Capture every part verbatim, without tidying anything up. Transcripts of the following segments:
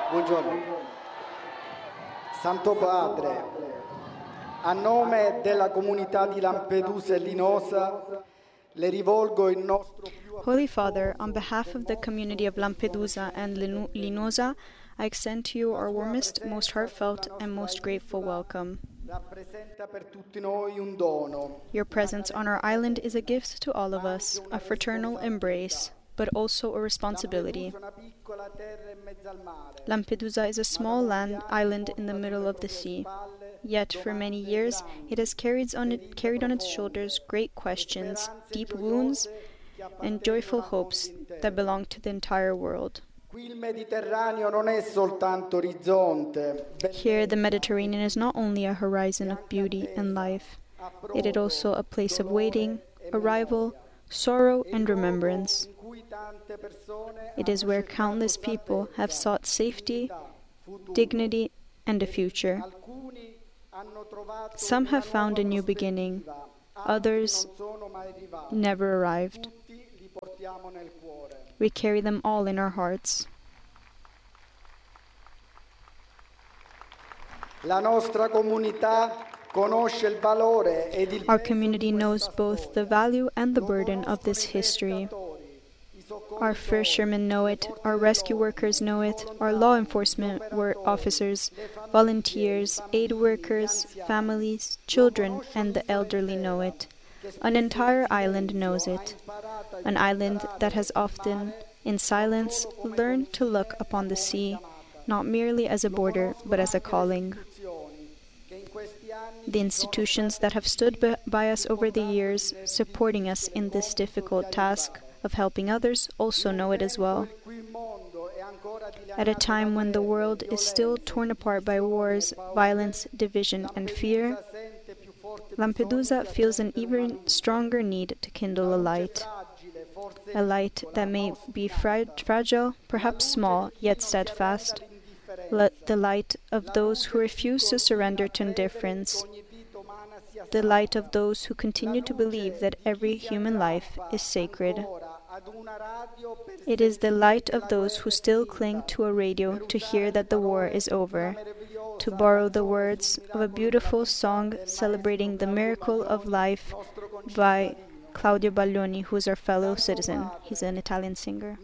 Buongiorno. Santo Padre, a nome della comunità di Lampedusa e Linosa, le rivolgo il nostro più Holy Father, on behalf of the community of Lampedusa and Linu- Linosa, I extend to you our warmest, most heartfelt, and most grateful welcome. rappresenta per tutti noi un dono. Your presence on our island is a gift to all of us, a fraternal embrace, but also a responsibility. Lampedusa è una piccola terra in mezzo al mare. Lampedusa is a small land island in the middle of the sea. Yet, for many years, it has carried on, it, carried on its shoulders great questions, deep wounds, and joyful hopes that belong to the entire world. Qui il Mediterraneo non è soltanto orizzonte, Here, the Mediterranean is not only a horizon of beauty and life, it is also a place of waiting, arrival, sorrow, and remembrance. in cui tante persone It is where countless people have sought safety, dignity, and a future. alcuni hanno trovato Some have found a new beginning, others non sono mai arrivati. never arrived. Tutti li portiamo nel cuore. We carry them all in our hearts. La nostra comunità conosce il valore ed il Our community knows both the value and the burden of this history. Our fishermen know it, our rescue workers know it, our law enforcement wor- officers, volunteers, aid workers, families, children, and the elderly know it. An entire island knows it. An island that has often, in silence, learned to look upon the sea, not merely as a border, but as a calling. The institutions that have stood b- by us over the years, supporting us in this difficult task of helping others, also know it as well. At a time when the world is still torn apart by wars, violence, division, and fear, Lampedusa feels an even stronger need to kindle a light. A light that may be fra- fragile, perhaps small, yet steadfast. Let the light of those who refuse to surrender to indifference. The light of those who continue to believe that every human life is sacred. It is the light of those who still cling to a radio to hear that the war is over. To borrow the words of a beautiful song celebrating the miracle of life by Claudio Baglioni, who is our fellow citizen. He's an Italian singer.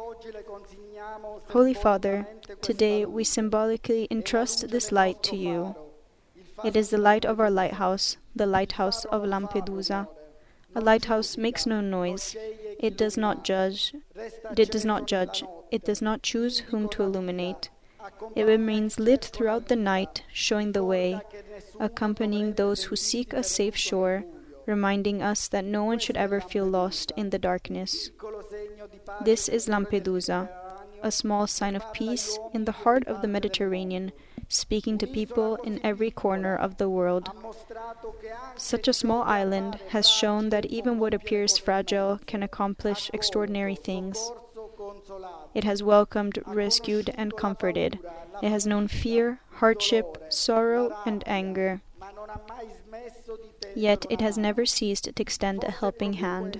Holy Father, today we symbolically entrust this light to you. It is the light of our lighthouse, the lighthouse of Lampedusa. A lighthouse makes no noise. It does not judge. It does not judge. It does not choose whom to illuminate. It remains lit throughout the night, showing the way, accompanying those who seek a safe shore, reminding us that no one should ever feel lost in the darkness. This is Lampedusa, a small sign of peace in the heart of the Mediterranean, speaking to people in every corner of the world. Such a small island has shown that even what appears fragile can accomplish extraordinary things. It has welcomed, rescued, and comforted. It has known fear, hardship, sorrow, and anger. Yet it has never ceased to extend a helping hand.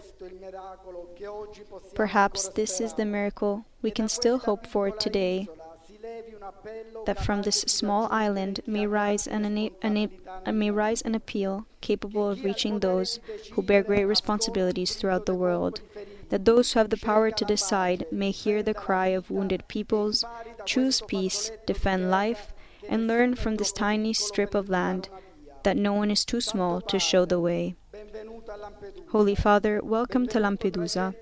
Perhaps this is the miracle we can still hope for today, that from this small island may rise an, ana- an, a- may rise an appeal capable of reaching those who bear great responsibilities throughout the world, that those who have the power to decide may hear the cry of wounded peoples, choose peace, defend life, and learn from this tiny strip of land that no one is too small to show the way. Holy Father, welcome to Lampedusa.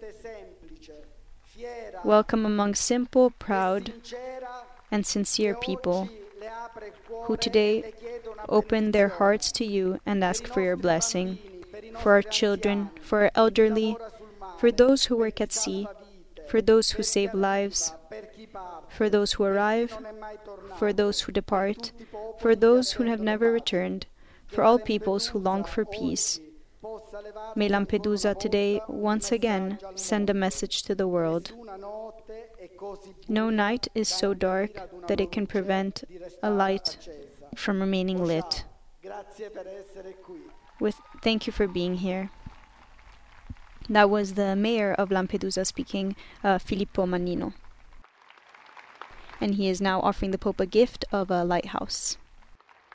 Welcome among simple, proud, and sincere people who today open their hearts to you and ask for your blessing, for our children, for our elderly, for those who work at sea, for those who save lives, for those who arrive, for those who depart, for those who have never returned, for all peoples who long for peace. May Lampedusa today once again send a message to the world. No night is so dark that it can prevent a light from remaining lit. With thank you for being here. That was the mayor of Lampedusa speaking, uh, Filippo Mannino. and he is now offering the Pope a gift of a lighthouse.